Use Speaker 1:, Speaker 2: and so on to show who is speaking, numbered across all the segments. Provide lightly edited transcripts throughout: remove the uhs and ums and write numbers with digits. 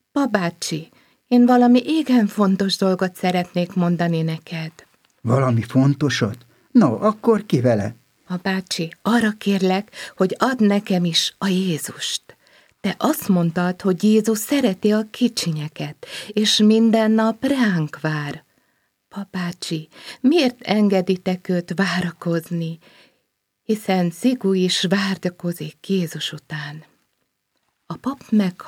Speaker 1: Babácsi, én valami igen fontos dolgot szeretnék mondani neked.
Speaker 2: Valami fontosat? No, akkor ki vele?
Speaker 1: Babácsi, arra kérlek, hogy add nekem is a Jézust. Te azt mondtad, hogy Jézus szereti a kicsinyeket, és minden nap ránk vár. Babácsi, miért engeditek őt várakozni? Hiszen Szigu is várakozik Jézus után. A pap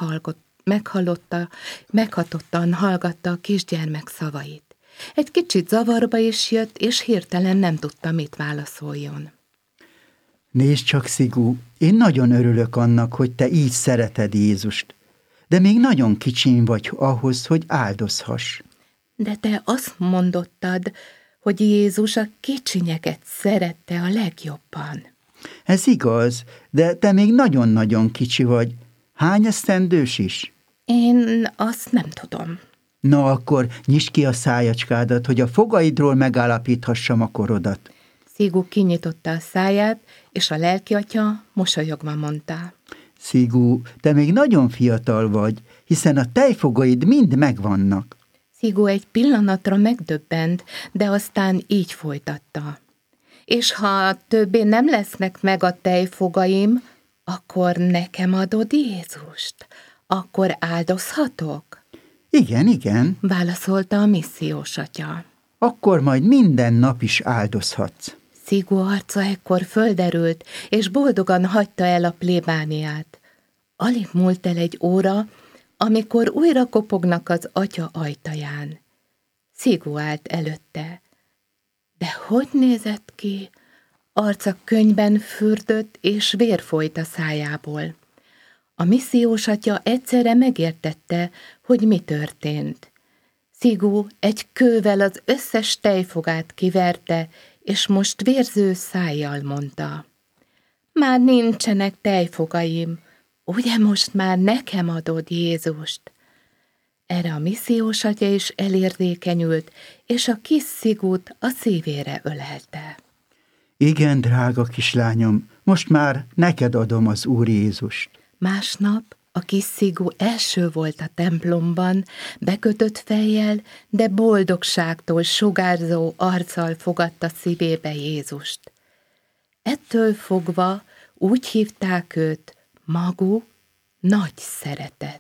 Speaker 1: meghatottan hallgatta a kisgyermek szavait. Egy kicsit zavarba is jött, és hirtelen nem tudta, mit válaszoljon.
Speaker 2: Nézd csak, Szigu, én nagyon örülök annak, hogy te így szereted Jézust, de még nagyon kicsin vagy ahhoz, hogy áldozhass.
Speaker 1: De te azt mondottad, hogy Jézus a kicsinyeket szerette a legjobban.
Speaker 2: Ez igaz, de te még nagyon-nagyon kicsi vagy. Hány esztendős is?
Speaker 1: Én azt nem tudom.
Speaker 2: Na akkor nyisd ki a szájacskádat, hogy a fogaidról megállapíthassam a korodat.
Speaker 1: Szigu kinyitotta a száját, és a lelkiatya mosolyogva mondta.
Speaker 2: Szigu, te még nagyon fiatal vagy, hiszen a tejfogaid mind megvannak.
Speaker 1: Szigu egy pillanatra megdöbbent, de aztán így folytatta. És ha többé nem lesznek meg a tejfogaim, akkor nekem adod Jézust? Akkor áldozhatok?
Speaker 2: Igen, igen.
Speaker 1: Válaszolta a missziós atya.
Speaker 2: Akkor majd minden nap is áldozhatsz.
Speaker 1: Szigu arca ekkor földerült, és boldogan hagyta el a plébániát. Alig múlt el egy óra, amikor újra kopognak az atya ajtaján. Szigu állt előtte. De hogy nézett ki? Arca könnyben fürdött, és vér folyt a szájából. A missziós atya egyszerre megértette, hogy mi történt. Szigu egy kővel az összes tejfogát kiverte, és most vérző szájjal mondta. Már nincsenek tejfogaim, ugye most már nekem adod Jézust? Erre a missziós atya is elérzékenyült, és a kis Szigut a szívére ölelte.
Speaker 2: Igen, drága kislányom, most már neked adom az Úr Jézust.
Speaker 1: Másnap a kis Szigu első volt a templomban, bekötött fejjel, de boldogságtól sugárzó arccal fogadta szívébe Jézust. Ettől fogva úgy hívták őt Magu, nagy szeretet.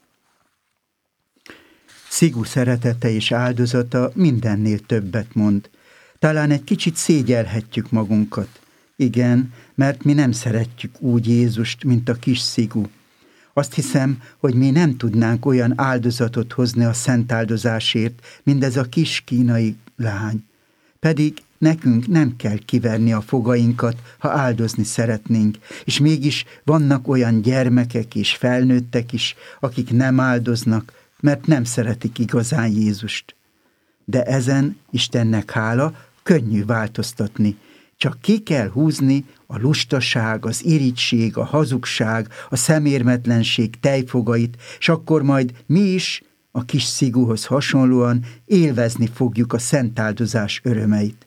Speaker 2: Szigu szeretete és áldozata mindennél többet mond. Talán egy kicsit szégyelhetjük magunkat. Igen, mert mi nem szeretjük úgy Jézust, mint a kis Szigu. Azt hiszem, hogy mi nem tudnánk olyan áldozatot hozni a szent áldozásért, mint ez a kis kínai lány. Pedig nekünk nem kell kiverni a fogainkat, ha áldozni szeretnénk, és mégis vannak olyan gyermekek és felnőttek is, akik nem áldoznak, mert nem szeretik igazán Jézust. De ezen, Istennek hála, könnyű változtatni. Csak ki kell húzni a lustaság, az irigység, a hazugság, a szemérmetlenség tejfogait, s akkor majd mi is, a kis Sziguhoz hasonlóan élvezni fogjuk a szent áldozás örömeit.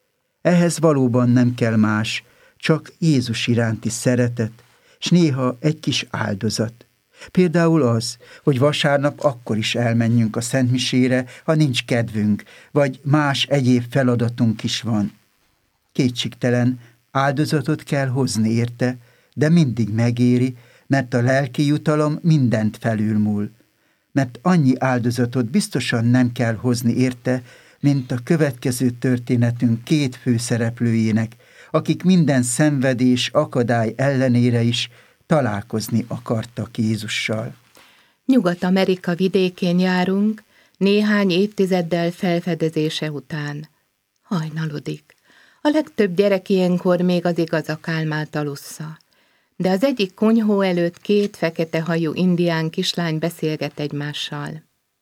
Speaker 2: Ehhez valóban nem kell más, csak Jézus iránti szeretet, s néha egy kis áldozat. Például az, hogy vasárnap akkor is elmenjünk a szentmisére, ha nincs kedvünk, vagy más egyéb feladatunk is van. Kétségtelen áldozatot kell hozni érte, de mindig megéri, mert a lelki jutalom mindent felülmúl. Mert annyi áldozatot biztosan nem kell hozni érte, mint a következő történetünk két főszereplőjének, akik minden szenvedés, akadály ellenére is találkozni akartak Jézussal.
Speaker 1: Nyugat-Amerika vidékén járunk, néhány évtizeddel felfedezése után. Hajnalodik. A legtöbb gyerek ilyenkor még az igazak álmát alussza. De az egyik konyhó előtt két fekete hajú indián kislány beszélget egymással.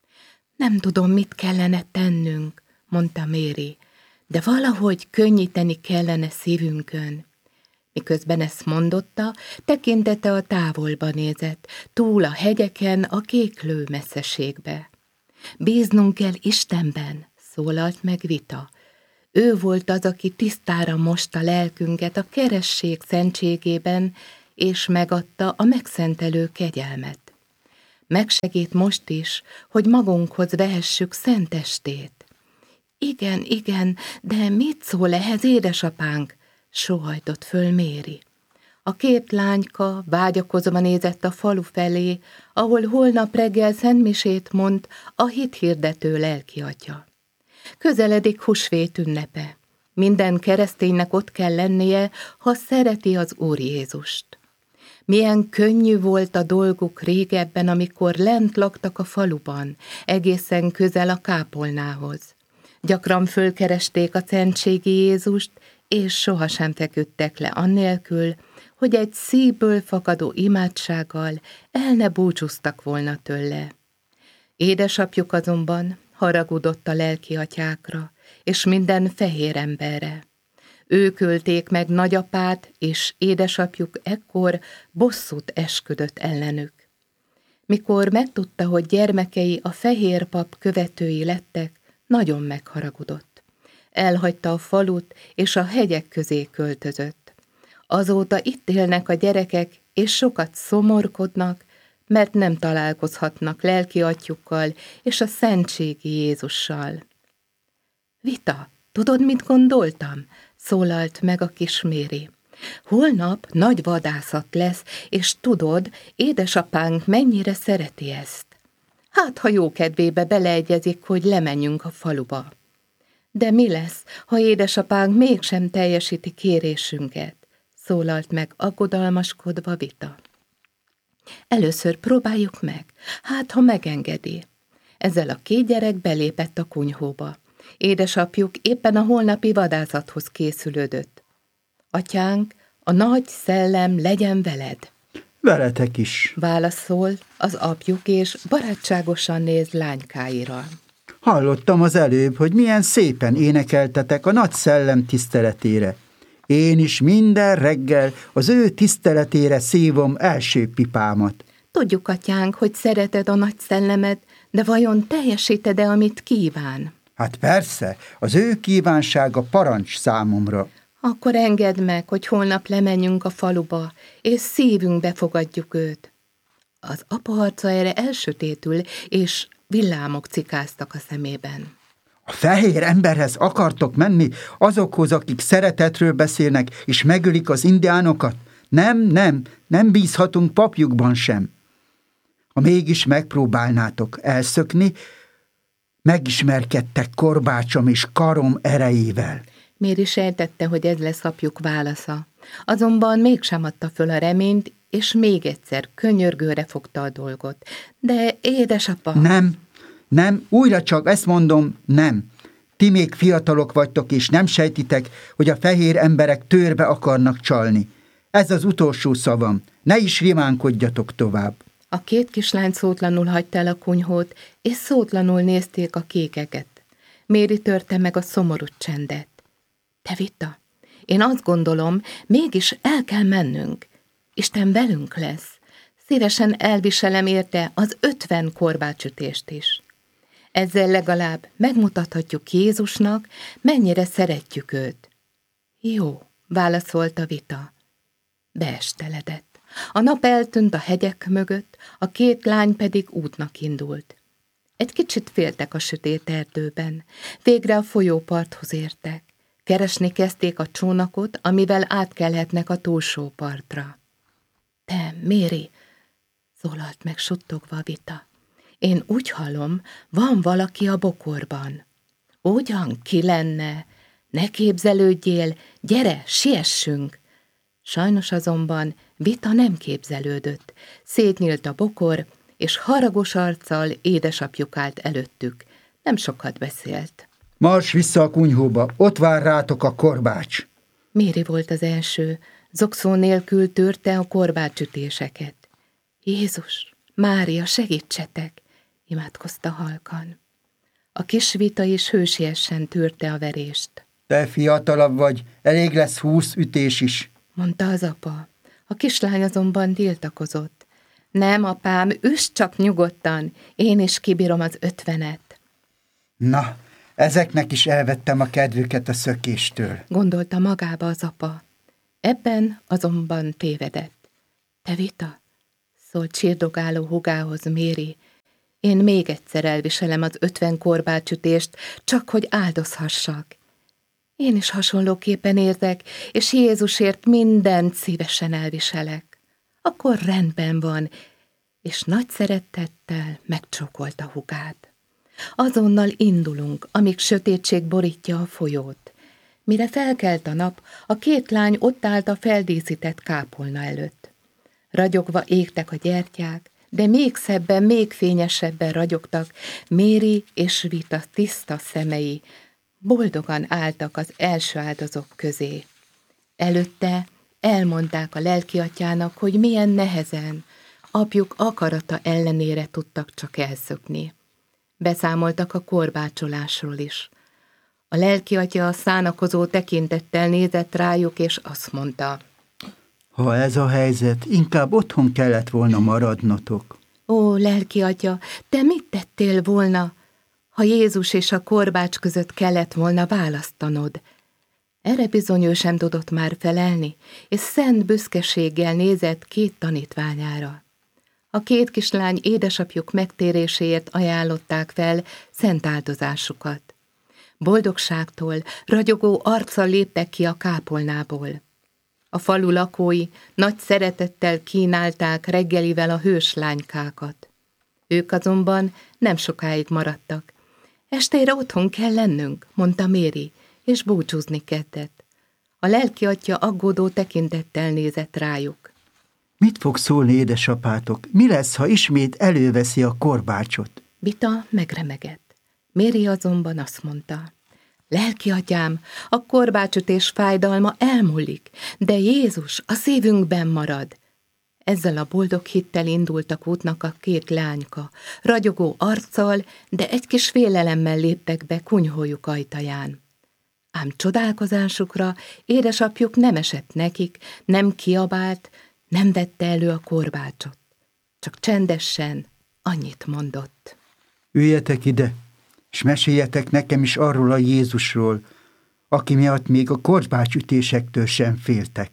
Speaker 1: Nem tudom, mit kellene tennünk, mondta Méri, de valahogy könnyíteni kellene szívünkön. Miközben ezt mondotta, tekintete a távolba nézett, túl a hegyeken, a kéklő messzeségbe. Bíznunk kell Istenben, szólalt meg Vita. Ő volt az, aki tisztára mosta lelkünket a keresség szentségében, és megadta a megszentelő kegyelmet. Megsegít most is, hogy magunkhoz vehessük szentestét. Igen, igen, de mit szól ehhez édesapánk? Sóhajtott föl Méri. A két lányka vágyakozva nézett a falu felé, ahol holnap reggel szentmisét mond a hithirdető lelkiatya. Közeledik húsvét ünnepe. Minden kereszténynek ott kell lennie, ha szereti az Úr Jézust. Milyen könnyű volt a dolguk régebben, amikor lent laktak a faluban, egészen közel a kápolnához. Gyakran fölkeresték a szentségi Jézust, és sohasem feküdtek le annélkül, hogy egy szívből fakadó imádsággal el ne búcsúztak volna tőle. Édesapjuk azonban haragudott a lelkiatyákra, és minden fehér emberre. Ők ölték meg nagyapát, és édesapjuk ekkor bosszút esküdött ellenük. Mikor megtudta, hogy gyermekei a fehér pap követői lettek, nagyon megharagudott. Elhagyta a falut, és a hegyek közé költözött. Azóta itt élnek a gyerekek, és sokat szomorkodnak, mert nem találkozhatnak lelkiatyjukkal és a szentségi Jézussal. Vita, tudod, mit gondoltam? Szólalt meg a kis Méri. Holnap nagy vadászat lesz, és tudod, édesapánk mennyire szereti ezt. Hát, ha jó kedvébe beleegyezik, hogy lemenjünk a faluba. De mi lesz, ha édesapánk mégsem teljesíti kérésünket? Szólalt meg aggodalmaskodva Vita. Először próbáljuk meg, hát ha megengedi. Ezzel a két gyerek belépett a kunyhóba. Édesapjuk éppen a holnapi vadászathoz készülődött. Atyánk, a nagy szellem legyen veled.
Speaker 2: Veletek is.
Speaker 1: Válaszol az apjuk, és barátságosan néz lánykáira.
Speaker 2: Hallottam az előbb, hogy milyen szépen énekeltetek a nagy szellem tiszteletére. Én is minden reggel az ő tiszteletére szívom első pipámat.
Speaker 1: Tudjuk, atyánk, hogy szereted a nagy szellemet, de vajon teljesíted-e, amit kíván?
Speaker 2: Hát persze, az ő kívánsága parancs számomra.
Speaker 1: Akkor engedd meg, hogy holnap lemenjünk a faluba, és szívünkbe fogadjuk őt. Az apa arca erre elsötétül, és villámok cikáztak a szemében.
Speaker 2: A fehér emberhez akartok menni, azokhoz, akik szeretetről beszélnek, és megölik az indiánokat? Nem bízhatunk papjukban sem. Ha mégis megpróbálnátok elszökni, megismerkedtek korbácsom és karom erejével.
Speaker 1: Méri sejtette, hogy ez lesz apjuk válasza. Azonban mégsem adta föl a reményt, és még egyszer könyörgőre fogta a dolgot. De édesapa...
Speaker 2: Nem, újra csak ezt mondom, nem. Ti még fiatalok vagytok, és nem sejtitek, hogy a fehér emberek tőrbe akarnak csalni. Ez az utolsó szavam. Ne is rimánkodjatok tovább.
Speaker 1: A két kislány szótlanul hagyta el a kunyhót, és szótlanul nézték a kékeket. Méri törte meg a szomorú csendet. Te Vita, én azt gondolom, mégis el kell mennünk. Isten velünk lesz. Szívesen elviselem érte az 50 korbácsütést is. Ezzel legalább megmutathatjuk Jézusnak, mennyire szeretjük őt. Jó, válaszolta Vita. Beesteledett. A nap eltűnt a hegyek mögött, a két lány pedig útnak indult. Egy kicsit féltek a sötét erdőben. Végre a folyóparthoz értek. Keresni kezdték a csónakot, amivel átkelhetnek a túlsó partra. Te, Méri, szólalt meg suttogva Vita. Én úgy hallom, van valaki a bokorban. Ugyan ki lenne? Ne képzelődjél, gyere, siessünk! Sajnos azonban Vita nem képzelődött. Szétnyílt a bokor, és haragos arccal édesapjuk állt előttük. Nem sokat beszélt.
Speaker 2: Mars vissza a kunyhóba, ott vár rátok a korbács.
Speaker 1: Méri volt az első, zokszó nélkül törte a korbácsütéseket. Jézus, Mária, segítsetek! Imádkozta halkan. A kis Vita is hősiesen tűrte a verést.
Speaker 2: Te fiatalabb vagy, elég lesz 20 ütés is,
Speaker 1: mondta az apa. A kislány azonban tiltakozott. Nem, apám, üss csak nyugodtan, én is kibírom az 50-et.
Speaker 2: Na, ezeknek is elvettem a kedvüket a szökéstől,
Speaker 1: gondolta magába az apa. Ebben azonban tévedett. Te Vita, szólt csirdogáló húgához Méri. Én még egyszer elviselem az 50 korbácsütést, csak hogy áldozhassak. Én is hasonlóképpen érzek, és Jézusért mindent szívesen elviselek. Akkor rendben van, és nagy szeretettel megcsókolta húgát. Azonnal indulunk, amíg sötétség borítja a folyót. Mire felkelt a nap, a két lány ott állt a feldíszített kápolna előtt. Ragyogva égtek a gyertyák, de még szebben, még fényesebben ragyogtak Méri és Rita tiszta szemei. Boldogan álltak az első áldozók közé. Előtte elmondták a lelkiatyának, hogy milyen nehezen, apjuk akarata ellenére tudtak csak elszökni. Beszámoltak a korbácsolásról is. A lelkiatya a szánakozó tekintettel nézett rájuk, és azt mondta:
Speaker 2: ha ez a helyzet, inkább otthon kellett volna maradnotok.
Speaker 1: Ó, lelkiatya, te mit tettél volna, ha Jézus és a korbács között kellett volna választanod? Erre bizony ő sem tudott már felelni, és szent büszkeséggel nézett két tanítványára. A két kislány édesapjuk megtéréséért ajánlották fel szent áldozásukat. Boldogságtól, ragyogó arccal léptek ki a kápolnából. A falu lakói nagy szeretettel kínálták reggelivel a hős lánykákat. Ők azonban nem sokáig maradtak. Estére otthon kell lennünk, mondta Méri, és búcsúzni kezdett. A lelkiatya aggódó tekintettel nézett rájuk.
Speaker 2: Mit fog szólni édesapátok? Mi lesz, ha ismét előveszi a korbácsot?
Speaker 1: Vita megremegett. Méri azonban azt mondta: lelkiatyám, a korbácsütés fájdalma elmúlik, de Jézus a szívünkben marad. Ezzel a boldog hittel indultak útnak a két lányka, ragyogó arccal, de egy kis félelemmel léptek be kunyhójuk ajtaján. Ám csodálkozásukra édesapjuk nem esett nekik, nem kiabált, nem vette elő a korbácsot. Csak csendesen annyit mondott:
Speaker 2: üljetek ide, és meséljetek nekem is arról a Jézusról, aki miatt még a korbácsütésektől sem féltek.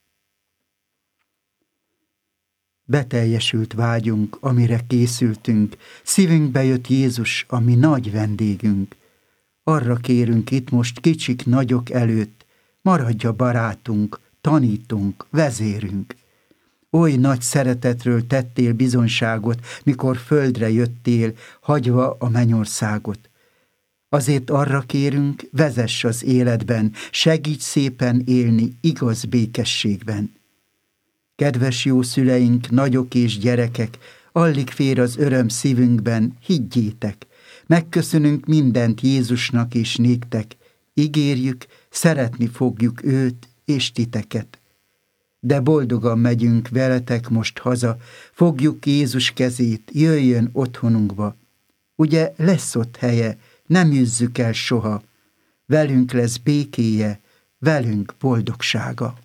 Speaker 2: Beteljesült vágyunk, amire készültünk, szívünkbe jött Jézus, a mi nagy vendégünk. Arra kérünk itt most kicsik nagyok előtt, maradj a barátunk, tanítunk, vezérünk. Oly nagy szeretetről tettél bizonyságot, mikor földre jöttél, hagyva a mennyországot. Azért arra kérünk, vezess az életben, segíts szépen élni igaz békességben. Kedves jó szüleink, nagyok és gyerekek, alig fér az öröm szívünkben, higgyétek, megköszönünk mindent Jézusnak és néktek, ígérjük, szeretni fogjuk őt és titeket. De boldogan megyünk veletek most haza, fogjuk Jézus kezét, jöjjön otthonunkba. Ugye lesz ott helye, nem üzzük el soha, velünk lesz békéje, velünk boldogsága.